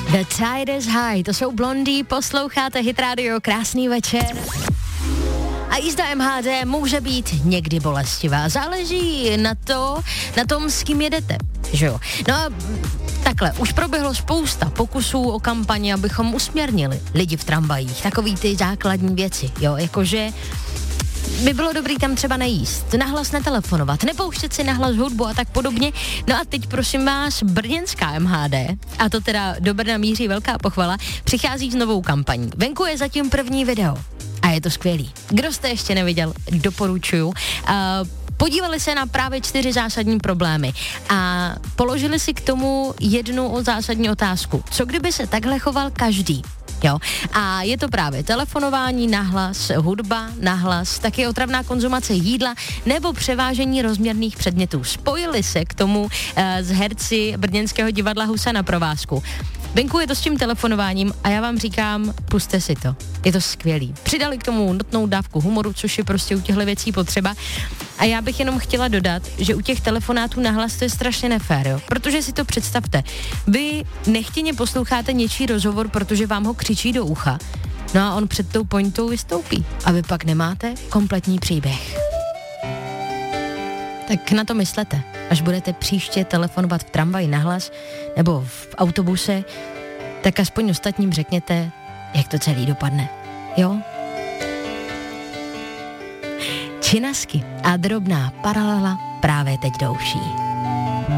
The Tide is High, to jsou Blondie, posloucháte Hit Radio, krásný večer. A jízda MHD může být někdy bolestivá, záleží na tom, s kým jedete, že jo. No a takhle, už proběhlo spousta pokusů o kampaně, abychom usměrnili lidi v tramvajích, takový ty základní věci, jo, jakože by bylo dobrý tam třeba nejíst, nahlas netelefonovat, nepouštět si nahlas hudbu a tak podobně. No a teď prosím vás, brněnská MHD, a to teda do Brna míří velká pochvala, přichází s novou kampaní. Venku je zatím první video a je to skvělý. Kdo jste ještě neviděl, doporučuju. Podívali se na právě 4 zásadní problémy a položili si k tomu jednu zásadní otázku. Co kdyby se takhle choval každý? Jo. A je to právě telefonování nahlas, hudba nahlas, taky otravná konzumace jídla nebo převážení rozměrných předmětů. Spojili se k tomu s herci brněnského divadla Husa na provázku. Venku je to s tím telefonováním a já vám říkám, pusťte si to. Je to skvělý. Přidali k tomu nutnou dávku humoru, což je prostě u těchto věcí potřeba. A já bych jenom chtěla dodat, že u těch telefonátů nahlas to je strašně nefér, jo? Protože si to představte. Vy nechtěně posloucháte něčí rozhovor, protože vám ho křičí do ucha. No a on před tou pointou vystoupí. A vy pak nemáte kompletní příběh. Tak na to myslete, až budete příště telefonovat v tramvaji nahlas nebo v autobuse, tak aspoň ostatním řekněte, jak to celý dopadne. Jo? Činasky a drobná paralela právě teď douší.